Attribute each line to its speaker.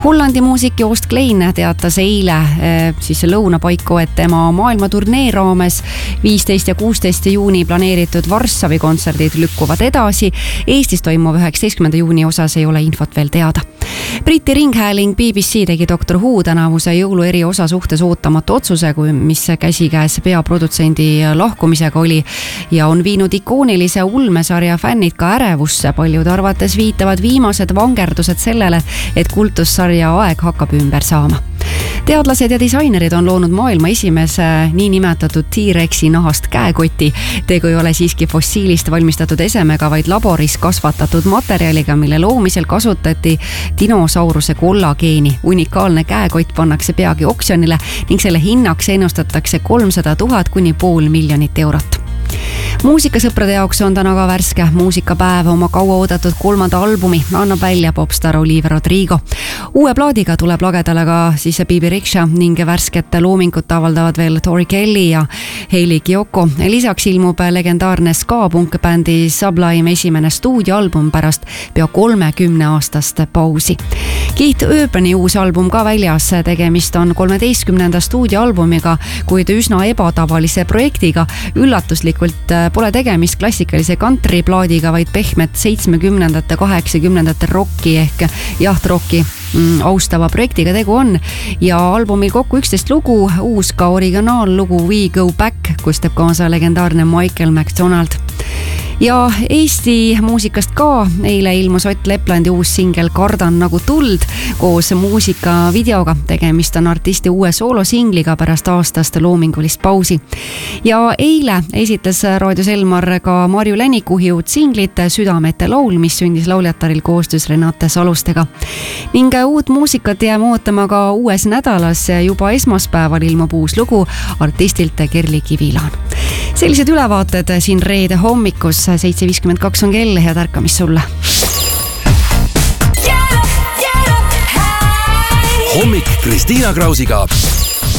Speaker 1: Hollandi muusik Joost Klein teatas eile siis lõunapaiku, et tema maailmaturnee raames 15 ja 16 juuni planeeritud Varssavi kontserdid lükkuvad edasi. Eestis toimuv 19. juuni osas ei ole infot veel teada. Briti ringhääling BBC tegi Dr. Who tänavuse jõulueri osa suhtes ootamatu otsuse, mis käsikäes peaprodutsendi lahkumisega oli ja on viinud ikoonilise ulmesarja fännid ka ärevusse. Paljud arvates viitavad viimased vangerdused sellele, et kultussarja aeg hakkab ümber saama. Teadlased ja disainerid on loonud maailma esimese niinimetatud T-Rexi nahast käekoti. Tegu ei ole siiski fossiilist valmistatud esemega, vaid laboris kasvatatud materjaliga, mille loomisel kasutati dinosauruse kollageeni. Unikaalne käekott pannakse peagi oksjonile ning selle hinnaks ennustatakse 300 000 kuni €500 000. Muusikasõprade jaoks on täna ka värske muusikapäev. Oma kauaoodatud 3. albumi annab välja popstar Olivia Rodrigo. Uue plaadiga tuleb lagedale ka siis Bibi Rexha ning värsket loomingut avaldavad veel Tori Kelly ja Hayley Kiyoko. Lisaks ilmub legendaarne ska-punk-bändi Sublime esimene stuudioalbum pärast pea 30 aastast pausi. Keith Urbani uus album ka väljas. Tegemist on 13. stuudioalbumiga, kuid üsna ebatavalise projektiga. Üllatuslikult pole tegemist klassikalise country-plaadiga, vaid pehmet 70. 80. rocki ehk jahtrocki austava projektiga tegu on ja albumil kokku 11 lugu, uus ka originaallugu We Go Back, kus teeb kaasa legendaarne Michael McDonald. Ja Eesti muusikast ka eile ilmus Ott Leplandi uus singel Kardan nagu tuld koos muusikavideoga. Tegemist on artisti uue soolosingliga pärast aastast loomingulist pausi. Ja eile esitles Raadio Selmar ka Marju Länikuhi uut singlit Südamete laul, mis sündis Lauljataril koostöös Renate Salustega. Ning uut muusikat jääme ootama ka uues nädalas. Juba esmaspäeval ilmub uus lugu artistilt Kerli Kivilaan. Sellised ülevaated siin reede hommikus. 7:52 on kell, head ärkamist sulle.
Speaker 2: Hommik Kristiina Krausiga.